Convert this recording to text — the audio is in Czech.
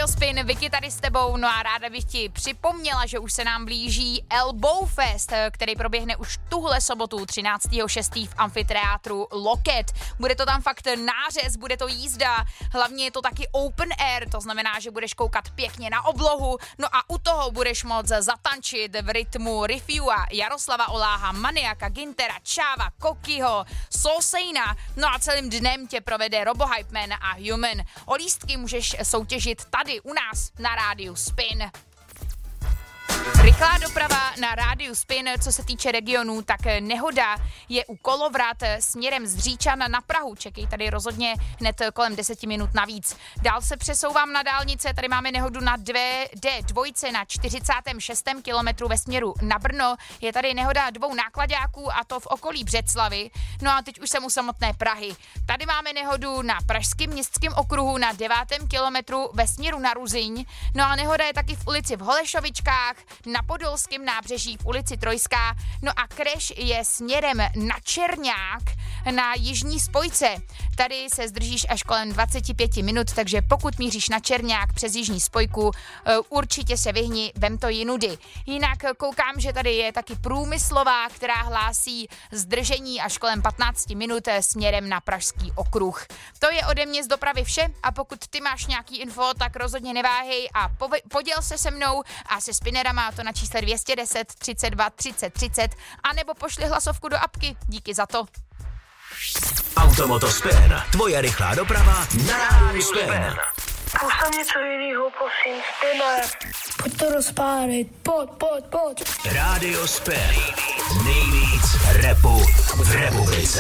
Rádio Spin, Vicky tady s tebou, no a ráda bych ti připomněla, že už se nám blíží Elbow Fest, který proběhne už tuhle sobotu 13.6. v amfiteátru Loket. Bude to tam fakt nářez, bude to jízda, hlavně je to taky open air, to znamená, že budeš koukat pěkně na oblohu, no a u toho budeš moct zatančit v rytmu Rifua, Jaroslava Oláha, Maniaka, Gintera, Čáva, Kokiho, Soulseina, no a celým dnem tě provede Robo Hype Man a Human. O lístky můžeš soutěžit tady u nás na Rádiu Spin. Rychlá doprava na Rádiu Spin, co se týče regionů, tak nehoda je u Kolovrat směrem z Říčan na Prahu. Čekej tady rozhodně hned kolem 10 minut navíc. Dál se přesouvám na dálnice, tady máme nehodu na D2 na 46. kilometru ve směru na Brno. Je tady nehoda 2 nákladáků a to v okolí Břeclavy. No a teď už jsem u samotné Prahy. Tady máme nehodu na Pražském městském okruhu na 9. kilometru ve směru na Ruzyň. No a nehoda je taky v ulici v Holešovičkách, na Podolském nábřeží v ulici Trojská, no a crash je směrem na Černák na jižní spojce. Tady se zdržíš až kolem 25 minut, takže pokud míříš na Černák přes jižní spojku, určitě se vyhni, vem to jinudy. Jinak koukám, že tady je taky Průmyslová, která hlásí zdržení až kolem 15 minut směrem na Pražský okruh. To je ode mě z dopravy vše a pokud ty máš nějaký info, tak rozhodně neváhej a poděl se se mnou a se Spinnerama to na čísle 210 32 30 30 a nebo pošli hlasovku do apky. Díky za to. Automoto Spin, tvoje rychlá doprava na Rádiu Spin. Půjď tam něco jinýho, prosím, Spinne. Pojď to rozpálit, pojď. Rádio Spin, nejvíc rapu v republice.